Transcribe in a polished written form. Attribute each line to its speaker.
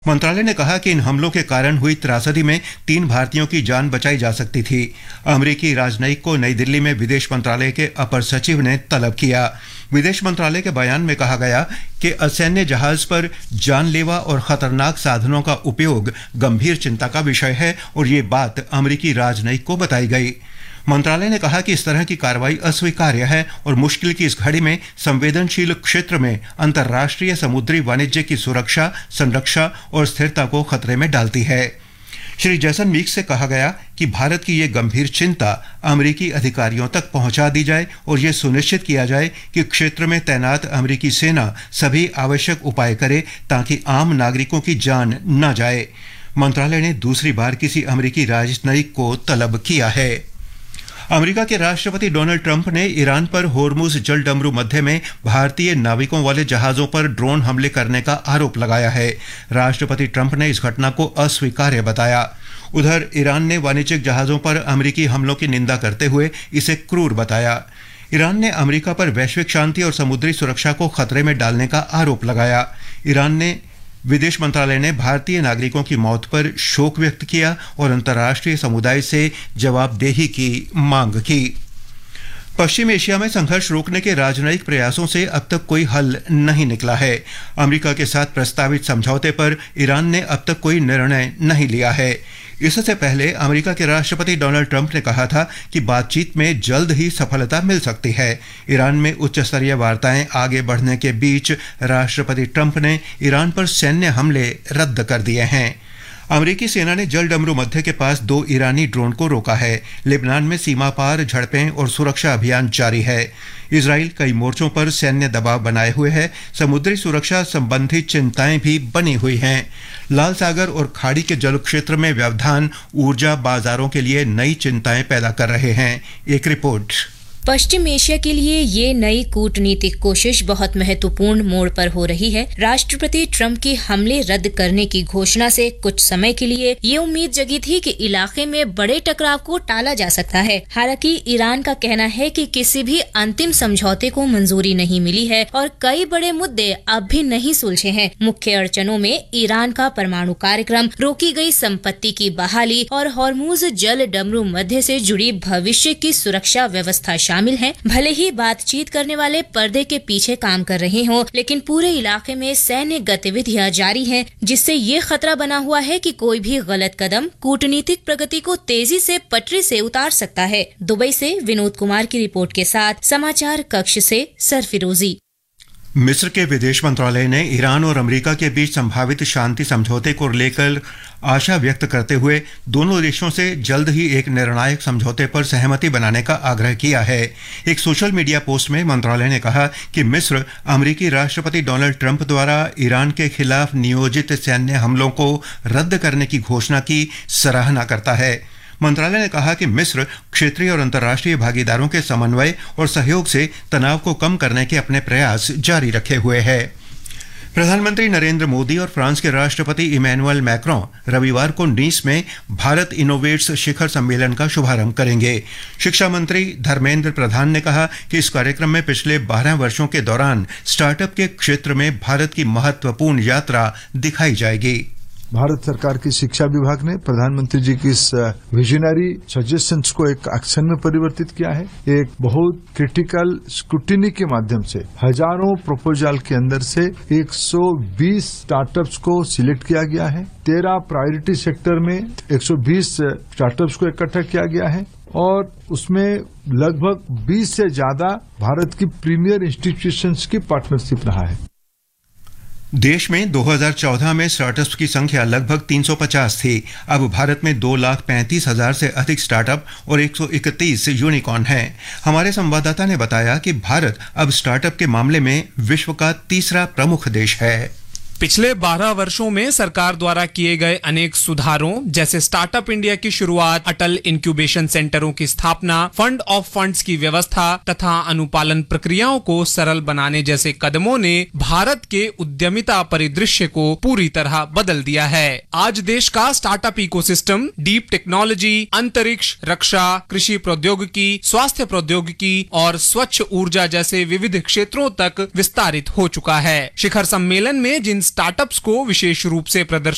Speaker 1: मंत्रालय ने कहा कि इन हमलों के कारण हुई त्रासदी में 3 भारतीयों की जान बचाई जा सकती थी। अमेरिकी राजनयिक को नई दिल्ली में विदेश मंत्रालय के अपर सचिव ने तलब किया। विदेश मंत्रालय के बयान में कहा गया कि असैन्य जहाज पर जानलेवा और खतरनाक साधनों का उपयोग गंभीर चिंता का विषय है और ये बात अमेरिकी राजनयिक को बताई गई। मंत्रालय ने कहा कि इस तरह की कार्रवाई अस्वीकार्य है और मुश्किल की इस घड़ी में संवेदनशील क्षेत्र में अंतर्राष्ट्रीय समुद्री वाणिज्य की सुरक्षा, संरक्षा और स्थिरता को खतरे में डालती है। श्री जैसन मीक से कहा गया कि भारत की ये गंभीर चिंता अमेरिकी अधिकारियों तक पहुंचा दी जाए और ये सुनिश्चित किया जाए कि क्षेत्र में तैनात अमेरिकी सेना सभी आवश्यक उपाय करे ताकि आम नागरिकों की जान न जाए। मंत्रालय ने दूसरी बार किसी अमेरिकी राजनयिक को तलब किया है। अमेरिका के राष्ट्रपति डोनाल्ड ट्रंप ने ईरान पर होर्मुज जलडमरू मध्य में भारतीय नाविकों वाले जहाजों पर ड्रोन हमले करने का आरोप लगाया है। राष्ट्रपति ट्रंप ने इस घटना को अस्वीकार्य बताया। उधर ईरान ने वाणिज्यिक जहाजों पर अमेरिकी हमलों की निंदा करते हुए इसे क्रूर बताया। ईरान ने अमेरिका पर वैश्विक शांति और समुद्री सुरक्षा को खतरे में डालने का आरोप लगाया। ईरान ने विदेश मंत्रालय ने भारतीय नागरिकों की मौत पर शोक व्यक्त किया और अंतर्राष्ट्रीय समुदाय से जवाबदेही की मांग की। पश्चिम एशिया में संघर्ष रोकने के राजनयिक प्रयासों से अब तक कोई हल नहीं निकला है। अमेरिका के साथ प्रस्तावित समझौते पर ईरान ने अब तक कोई निर्णय नहीं लिया है। इससे पहले अमेरिका के राष्ट्रपति डोनाल्ड ट्रंप ने कहा था कि बातचीत में जल्द ही सफलता मिल सकती है। ईरान में उच्च स्तरीय वार्ताएं आगे बढ़ने के बीच राष्ट्रपति ट्रंप ने ईरान पर सैन्य हमले रद्द कर दिए हैं। अमेरिकी सेना ने जलडमरू मध्य के पास 2 ईरानी ड्रोन को रोका है। लेबनान में सीमा पार झड़पें और सुरक्षा अभियान जारी है। इजराइल कई मोर्चों पर सैन्य दबाव बनाए हुए है। समुद्री सुरक्षा संबंधी चिंताएं भी बनी हुई हैं। लाल सागर और खाड़ी के जल क्षेत्र में व्यवधान ऊर्जा बाजारों के लिए नई चिंताएं पैदा कर रहे हैं। एक रिपोर्ट।
Speaker 2: पश्चिम एशिया के लिए ये नई कूटनीतिक कोशिश बहुत महत्वपूर्ण मोड़ पर हो रही है। राष्ट्रपति ट्रंप के हमले रद्द करने की घोषणा से कुछ समय के लिए ये उम्मीद जगी थी कि इलाके में बड़े टकराव को टाला जा सकता है। हालांकि ईरान का कहना है कि किसी भी अंतिम समझौते को मंजूरी नहीं मिली है और कई बड़े मुद्दे अब भी नहीं सुलझे हैं। मुख्य अड़चनों में ईरान का परमाणु कार्यक्रम, रोकी गई संपत्ति की बहाली और हॉर्मुज जल डमरू मध्य से जुड़ी भविष्य की सुरक्षा व्यवस्था शामिल हैं। भले ही बातचीत करने वाले पर्दे के पीछे काम कर रहे हों, लेकिन पूरे इलाके में सैन्य गतिविधियां जारी हैं, जिससे ये खतरा बना हुआ है कि कोई भी गलत कदम कूटनीतिक प्रगति को तेजी से पटरी से उतार सकता है। दुबई से विनोद कुमार की रिपोर्ट के साथ समाचार कक्ष से सरफिरोजी।
Speaker 1: मिस्र के विदेश मंत्रालय ने ईरान और अमेरिका के बीच संभावित शांति समझौते को लेकर आशा व्यक्त करते हुए दोनों देशों से जल्द ही एक निर्णायक समझौते पर सहमति बनाने का आग्रह किया है। एक सोशल मीडिया पोस्ट में मंत्रालय ने कहा कि मिस्र अमेरिकी राष्ट्रपति डोनाल्ड ट्रंप द्वारा ईरान के खिलाफ नियोजित सैन्य हमलों को रद्द करने की घोषणा की सराहना करता है। मंत्रालय ने कहा कि मिस्र क्षेत्रीय और अंतर्राष्ट्रीय भागीदारों के समन्वय और सहयोग से तनाव को कम करने के अपने प्रयास जारी रखे हुए है। प्रधानमंत्री नरेंद्र मोदी और फ्रांस के राष्ट्रपति इमैनुअल मैक्रों रविवार को नीस में भारत इनोवेट्स शिखर सम्मेलन का शुभारंभ करेंगे। शिक्षा मंत्री धर्मेंद्र प्रधान ने कहा कि इस कार्यक्रम में पिछले 12 वर्षों के दौरान स्टार्टअप के क्षेत्र में भारत की महत्वपूर्ण यात्रा दिखाई जाएगी।
Speaker 3: भारत सरकार की शिक्षा विभाग ने प्रधानमंत्री जी की इस विजनरी सजेशंस को एक एक्शन में परिवर्तित किया है। एक बहुत क्रिटिकल स्क्रूटिनी के माध्यम से हजारों प्रपोजल के अंदर से 120 स्टार्टअप्स को सिलेक्ट किया गया है। 13 प्रायोरिटी सेक्टर में 120 स्टार्टअप्स को इकट्ठा किया गया है और उसमें लगभग 20 से ज्यादा भारत की प्रीमियर इंस्टीट्यूशंस की पार्टनरशिप रहा है।
Speaker 1: देश में 2014 में स्टार्टअप्स की संख्या लगभग 350 थी। अब भारत में 2,35,000 से अधिक स्टार्टअप और 131 यूनिकॉर्न हैं। हमारे संवाददाता ने बताया कि भारत अब स्टार्टअप के मामले में विश्व का तीसरा प्रमुख देश है।
Speaker 4: पिछले 12 वर्षों में सरकार द्वारा किए गए अनेक सुधारों जैसे स्टार्टअप इंडिया की शुरुआत, अटल इंक्यूबेशन सेंटरों की स्थापना, फंड ऑफ फंड्स की व्यवस्था तथा अनुपालन प्रक्रियाओं को सरल बनाने जैसे कदमों ने भारत के उद्यमिता परिदृश्य को पूरी तरह बदल दिया है। आज देश का स्टार्टअप इकोसिस्टम डीप टेक्नोलॉजी, अंतरिक्ष, रक्षा, कृषि प्रौद्योगिकी, स्वास्थ्य प्रौद्योगिकी और स्वच्छ ऊर्जा जैसे विविध क्षेत्रों तक विस्तारित हो चुका है। शिखर सम्मेलन में जिन स्टार्टअप्स को विशेष रूप से प्रदर्शित